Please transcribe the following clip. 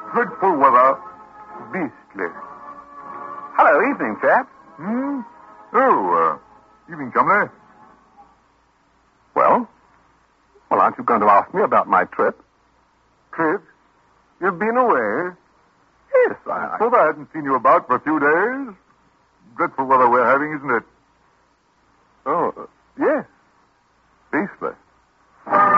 Dreadful weather. Beastly. Hello, evening, chap. Evening, Chumley. Well, aren't you going to ask me about my trip? Trip? You've been away? Yes, I thought I hadn't seen you about for a few days. Dreadful weather we're having, isn't it? Oh, yes. Beastly.